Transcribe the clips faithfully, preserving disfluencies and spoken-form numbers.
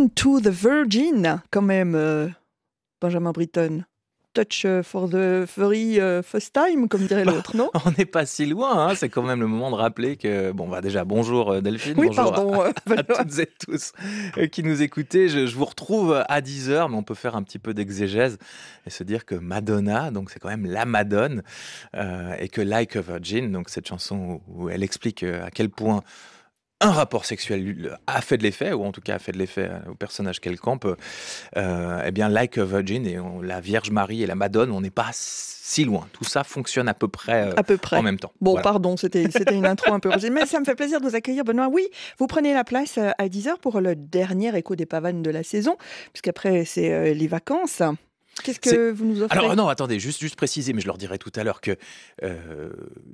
Into the Virgin, quand même, euh, Benjamin Britten. Touch for the very uh, first time, comme dirait l'autre, non? On n'est pas si loin, hein. C'est quand même le moment de rappeler que, bon, bah déjà, bonjour Delphine, Oui, bonjour pardon. à, euh, à toutes et tous euh, qui nous écoutez. Je, je vous retrouve à dix heures, mais on peut faire un petit peu d'exégèse et se dire que Madonna, donc c'est quand même la Madone, euh, et que Like a Virgin, donc cette chanson où, où elle explique à quel point un rapport sexuel a fait de l'effet, ou en tout cas a fait de l'effet au personnage qu'elle campe, euh, eh bien, Like a Virgin et on, la Vierge Marie et la Madone, on n'est pas si loin. Tout ça fonctionne à peu près, euh, à peu près. en même temps. Bon, Voilà. pardon, c'était, c'était une intro un peu originale, mais ça me fait plaisir de vous accueillir, Benoît. Oui, vous prenez la place à dix heures pour le dernier écho des pavanes de la saison, puisqu'après, c'est euh, les vacances. Qu'est-ce que C'est... vous nous offrez? Alors non, attendez, juste, juste préciser, mais je leur dirai tout à l'heure que euh,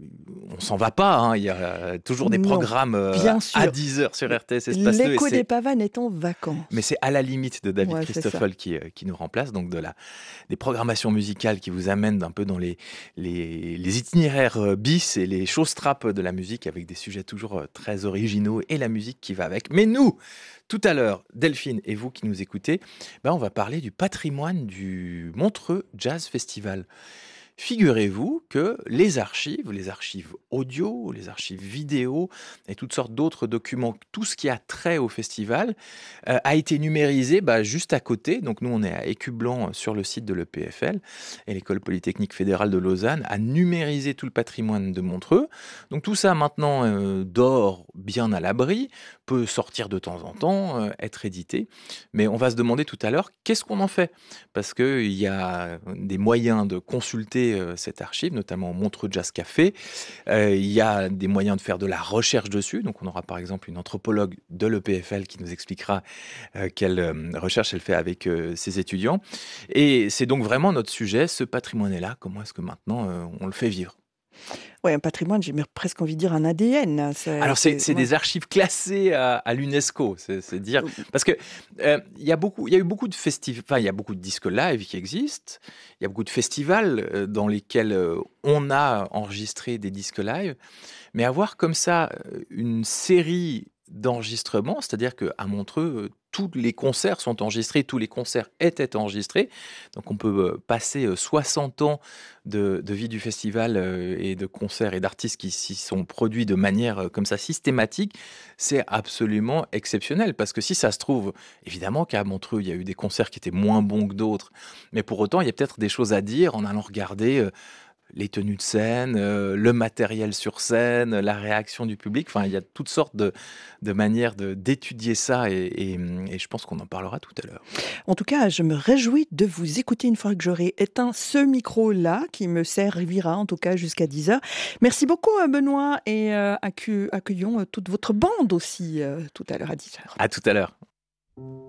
on s'en va pas. Hein. Il y a toujours des Non, programmes euh, bien sûr. à dix heures sur R T S Espace deux. L'écho et c'est... des pavanes est en vacances. Mais c'est à la limite de David Ouais, Christoffel qui, euh, qui nous remplace, donc de la, des programmations musicales qui vous amènent un peu dans les, les, les itinéraires euh, bis et les choses trappes de la musique avec des sujets toujours euh, très originaux et la musique qui va avec. Mais nous, tout à l'heure, Delphine et vous qui nous écoutez, ben on va parler du patrimoine du Montreux Jazz Festival. Figurez-vous que les archives, les archives audio, les archives vidéo et toutes sortes d'autres documents, tout ce qui a trait au festival, euh, a été numérisé bah, juste à côté. Donc nous, on est à Écublanc sur le site de l'E P F L et l'École Polytechnique Fédérale de Lausanne a numérisé tout le patrimoine de Montreux. Donc tout ça maintenant euh, dort bien à l'abri, peut sortir de temps en temps, euh, être édité. Mais on va se demander tout à l'heure, qu'est-ce qu'on en fait? Parce qu'il y a des moyens de consulter euh, cette archive, notamment au Montreux Jazz Café. Euh, il y a des moyens de faire de la recherche dessus. Donc on aura par exemple une anthropologue de l'E P F L qui nous expliquera euh, quelle euh, recherche elle fait avec euh, ses étudiants. Et c'est donc vraiment notre sujet, ce patrimoine-là, comment est-ce que maintenant euh, on le fait vivre? Oui, un patrimoine, j'ai presque envie de dire un A D N. C'est, Alors c'est, c'est, c'est ouais. des archives classées à, à l'UNESCO, c'est, c'est dire parce que euh, il y a beaucoup, il y a eu beaucoup de festivals, enfin il y a beaucoup de disques live qui existent, il y a beaucoup de festivals euh, dans lesquels euh, on a enregistré des disques live, mais avoir comme ça euh, une série d'enregistrements, c'est-à-dire qu'à Montreux, euh, tous les concerts sont enregistrés, tous les concerts étaient enregistrés, donc on peut euh, passer euh, soixante ans de, de vie du festival euh, et de concerts et d'artistes qui s'y sont produits de manière euh, comme ça systématique, c'est absolument exceptionnel, parce que si ça se trouve, évidemment qu'à Montreux, il y a eu des concerts qui étaient moins bons que d'autres, mais pour autant, il y a peut-être des choses à dire en allant regarder euh, les tenues de scène, euh, le matériel sur scène, la réaction du public. Enfin, il y a toutes sortes de, de manières de, d'étudier ça et, et, et je pense qu'on en parlera tout à l'heure. En tout cas, je me réjouis de vous écouter une fois que j'aurai éteint ce micro-là qui me servira en tout cas jusqu'à dix heures. Merci beaucoup Benoît et euh, accueillons toute votre bande aussi euh, tout à l'heure à dix heures. À tout à l'heure.